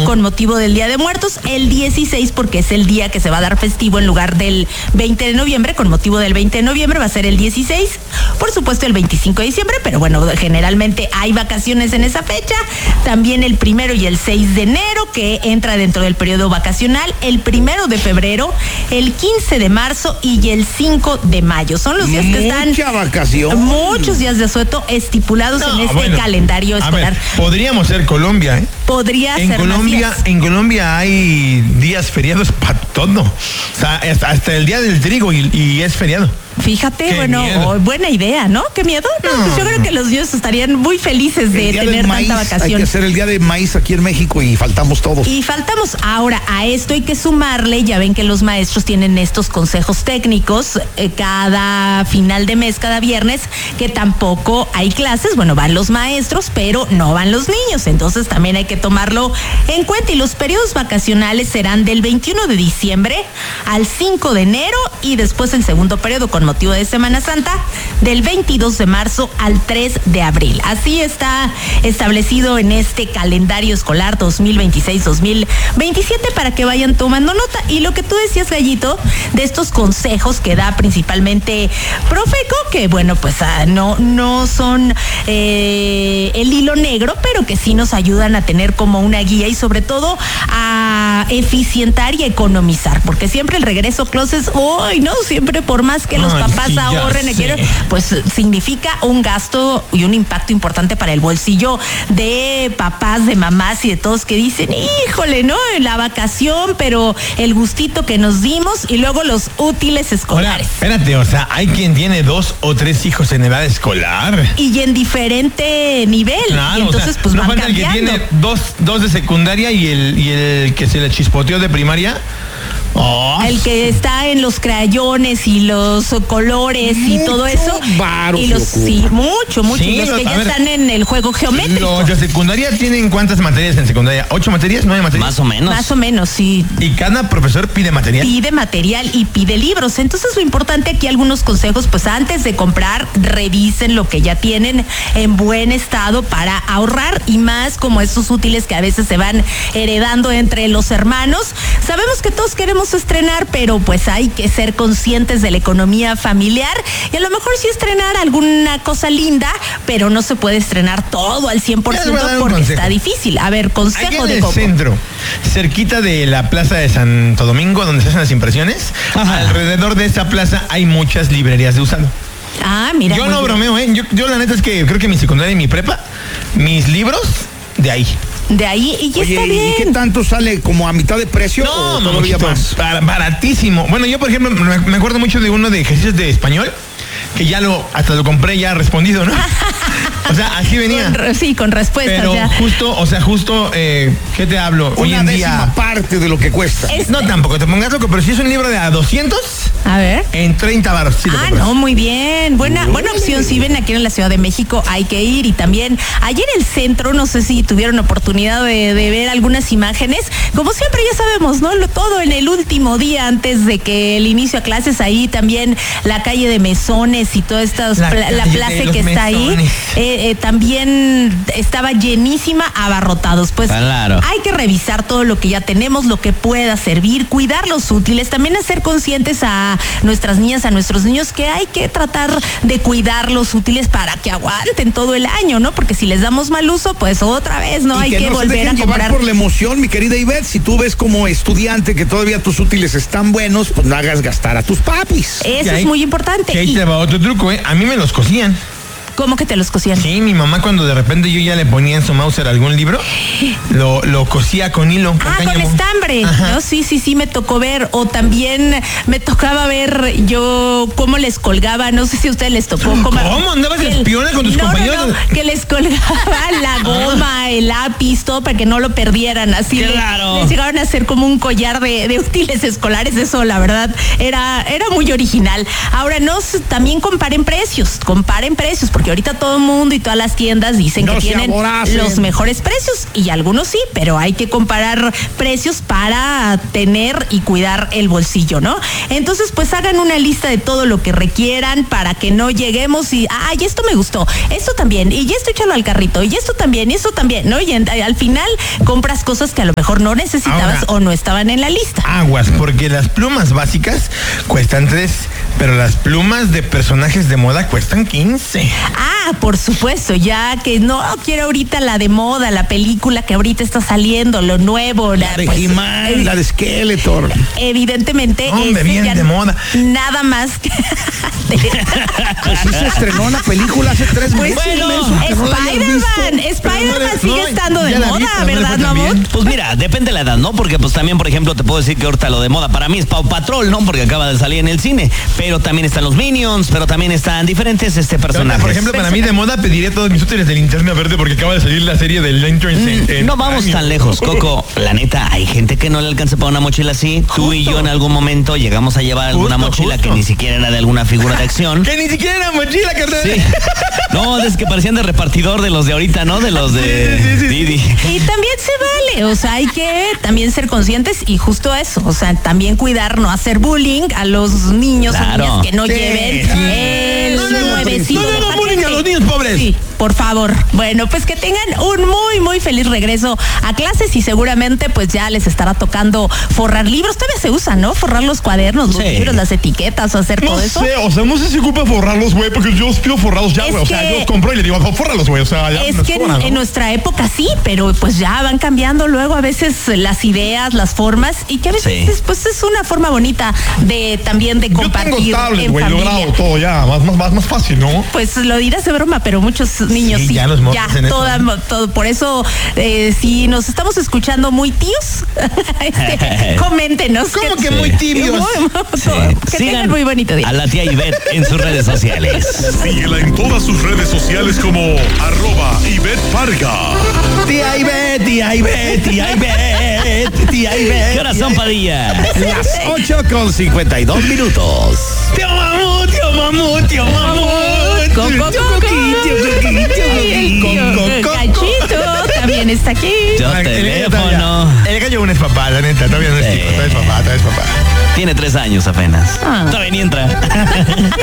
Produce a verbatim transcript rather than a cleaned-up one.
con motivo del Día de Muertos, el dieciséis porque es el día que se va a dar festivo en lugar del veinte de noviembre, con motivo del veinte de noviembre va a ser el dieciséis, por supuesto el veinticinco de diciembre, pero bueno, generalmente hay vacaciones en esa fecha, también el primero y el seis de enero, que entra dentro del periodo vacacional, el primero de febrero, el quince de marzo y el cinco de mayo. Son los días Mucha que están... Mucha vacación. Muchos días de asueto estipulados no, en este bueno, calendario escolar. Ver, podríamos ser Colombia, ¿eh? Podría en ser Colombia, en Colombia hay días feriados para todo. O sea, hasta, hasta el día del trigo y, y es feriado. Fíjate, Qué bueno, oh, buena idea, ¿no? ¿Qué miedo? No, no, pues yo creo que los niños estarían muy felices de tener maíz, tanta vacación. Hay que hacer el día de maíz aquí en México y faltamos todos. Y faltamos. Ahora, a esto hay que sumarle, ya ven que los maestros tienen estos consejos técnicos eh, cada final de mes, cada viernes, que tampoco hay clases. Bueno, van los maestros, pero no van los niños. Entonces también hay que tomarlo en cuenta. Y los periodos vacacionales serán del veintiuno de diciembre al cinco de enero y después el segundo periodo con motivo de Semana Santa del veintidós de marzo al tres de abril. Así está establecido en este calendario escolar dos mil veintiséis dos mil veintisiete para que vayan tomando nota. Y lo que tú decías, Gallito, de estos consejos que da principalmente Profeco, que bueno, pues ah, no, no son eh, el hilo negro, pero que sí nos ayudan a tener como una guía y sobre todo a eficientar y economizar, porque siempre el regreso a clases, uy, no, siempre por más que los Ay, papás sí, ahorren, quiero, pues significa un gasto y un impacto importante para el bolsillo de papás, de mamás y de todos que dicen, híjole, ¿no? La vacación, pero el gustito que nos dimos y luego los útiles escolares. Ahora, espérate, o sea, hay quien tiene dos o tres hijos en edad escolar. Y en diferente nivel. Claro, y entonces, o sea, pues no van falta cambiando. El que tiene dos, dos de secundaria y el, y el que se le chispoteó de primaria. Oh. El que está en los crayones y los colores mucho y todo eso. Y los, sí, mucho, mucho. Sí, los que ya ver, están en el juego geométrico. Los de secundaria tienen ¿cuántas materias en secundaria? ¿Ocho materias? ¿Nueve materias? Más o menos. Más o menos, sí. Y cada profesor pide material. Pide material y pide libros. Entonces lo importante aquí, algunos consejos, pues antes de comprar, revisen lo que ya tienen en buen estado para ahorrar y más como estos útiles que a veces se van heredando entre los hermanos. Sabemos que todos queremos estrenar, pero pues hay que ser conscientes de la economía familiar y a lo mejor sí estrenar alguna cosa linda, pero no se puede estrenar todo al cien por ciento porque está difícil. A ver, consejo Aquí en de el Coco. Centro, cerquita de la plaza de Santo Domingo, donde se hacen las impresiones, Ajá. alrededor de esa plaza hay muchas librerías de usado. Ah, mira. Yo no bien. bromeo, ¿eh? Yo, yo la neta es que creo que mi secundaria y mi prepa, mis libros, de ahí. De ahí, y ya Oye, está bien. ¿y qué tanto sale? ¿Como a mitad de precio? No, o todavía más? Baratísimo. Bueno, yo, por ejemplo, me acuerdo mucho de uno de ejercicios de español, que ya lo, hasta lo compré ya respondido, ¿no? O sea, así venía. Con, sí, con respuestas. Pero ya. justo, o sea, justo, eh, ¿qué te hablo? Una Hoy en décima día, parte de lo que cuesta. Este. No, tampoco te pongas loco, pero si es un libro de a doscientos, a ver. En treinta baros. Sí ah, no, muy bien. Buena, buena opción. Si ven aquí en la Ciudad de México, hay que ir. Y también, ayer en el centro, no sé si tuvieron oportunidad de, de ver algunas imágenes. Como siempre, ya sabemos, ¿no? Lo, todo en el último día antes de que el inicio a clases, ahí también la calle de Mesones y toda esta la, pla, la plaza que está mesones. ahí, eh, eh, también estaba llenísima, abarrotados. Pues claro. Hay que revisar todo lo que ya tenemos, lo que pueda servir, cuidar los útiles, también hacer conscientes a nuestras niñas, a nuestros niños, que hay que tratar de cuidar los útiles para que aguanten todo el año, ¿no? Porque si les damos mal uso, pues otra vez, ¿no? Y hay que, que no volver se dejen a comprar. Llevar por la emoción, mi querida Ivette, si tú ves como estudiante que todavía tus útiles están buenos, pues no hagas gastar a tus papis. Eso ahí, es muy importante. Que ahí y... te va otro truco, ¿eh? A mí me los cosían. ¿Cómo que te los cosían? Sí, mi mamá cuando de repente yo ya le ponía en su Mauser algún libro, lo, lo cosía con hilo. Con ah, cáñamo. con estambre. ¿No? Sí, sí, sí, me tocó ver. O también me tocaba ver yo cómo les colgaba, no sé si a ustedes les tocó. ¿Cómo? ¿Cómo? ¿Andabas de espiona con tus no, compañeros? No, no, que les colgaba la goma, el lápiz, todo para que no lo perdieran. Así claro. les, les llegaron a hacer como un collar de, de útiles escolares. Eso, la verdad, era, era muy original. Ahora, no, también comparen precios, comparen precios, porque porque ahorita todo el mundo y todas las tiendas dicen No que se tienen aboracen. los mejores precios, y algunos sí, pero hay que comparar precios para tener y cuidar el bolsillo, ¿no? Entonces, pues hagan una lista de todo lo que requieran para que no lleguemos y, ay, esto me gustó, esto también, y esto échalo al carrito, y esto también, y esto también, ¿no? Y en, al final compras cosas que a lo mejor no necesitabas Ahora, o no estaban en la lista. Aguas, porque las plumas básicas cuestan tres, pero las plumas de personajes de moda cuestan quince. Ah, por supuesto, ya que no quiero ahorita la de moda, la película que ahorita está saliendo, lo nuevo, La de pues, He-Man, eh, la de Skeletor. evidentemente Hombre, ese bien ya de moda. nada más que Pues sí se estrenó una película hace tres meses. Bueno, menso, que no la hayas visto. Spider-Man, Spider-Man no, sigue no, estando de ya la vi, moda, pero no le ¿verdad, fue tan Mamut? bien. Pues mira, depende de la edad, ¿no? Porque pues también, por ejemplo, te puedo decir que ahorita lo de moda para mí es Paw Patrol, ¿no? Porque acaba de salir en el cine. Pero también están los Minions, pero también están diferentes este personajes. Por ejemplo, para mí de moda pediría todos mis útiles de Linterna Verde porque acaba de salir la serie de Lanterns en, en No vamos años. tan lejos, Coco. La neta, hay gente que no le alcanza para una mochila así. Tú y yo en algún momento llegamos a llevar alguna Justo, mochila justo. que ni siquiera era de alguna figura de acción. Que ni siquiera era mochila, carnal. Sí. No, es que parecían de repartidor de los de ahorita, ¿no? De los de Sí, sí, sí. Didi. Y también se vale, o sea, hay que también ser conscientes y justo eso, o sea, también cuidar, no hacer bullying a los niños Claro. o niñas que no Sí, lleven sí. el No le hagan- nuevecito no le de hagan bullying a paquete. los niños pobres. Sí, por favor. Bueno, pues que tengan un muy, muy feliz regreso a clases y seguramente pues ya les estará tocando forrar libros. Todavía se usa, ¿no? Forrar los cuadernos, los Sí. libros, las etiquetas, hacer No todo eso. sé, o sea, no sé si ocupa forrarlos, güey, porque yo los pido forrados ya, Es güey. O sea, que- yo los compro y le digo, fórralos, güey. O sea, ya Es me que en, sobran, ¿no? en nuestra época sí, pero pues ya van cambiando luego a veces las ideas, las formas, y que a veces Sí. es, pues es una forma bonita de también de Yo compartir tengo tablet, en güey, familia. logrado todo ya, más, más, más, más fácil, ¿no? Pues lo dirás de broma, pero muchos niños sí, Sí, ya los morros en eso, toda, ¿no? todo, por eso eh, si nos estamos escuchando muy tíos, este, coméntenos. ¿Cómo que muy tibios? Muy- Sí. Que Sigan tengan muy bonito día. a la tía Ivette en sus redes sociales. Síguela en todas sus redes sociales como arroba Ivette Parga. Tía Ivette, tía Ivette, tía Ivette, tía Ivette. ¿Qué horas son, Padilla? Las ocho con cincuenta y dos minutos. Tío mamut, tío mamut, tío mamut. Coco, Tío Coco. Coquín, tío Coquín, tío Ay, el Coquín. tío Coco, Cachito también está aquí. Yo El- el- teléfono. El gallo aún es papá, la neta, todavía no es Sí. tío, todavía es papá, todavía es papá. Tiene tres años apenas. Ah. Todavía ni entra.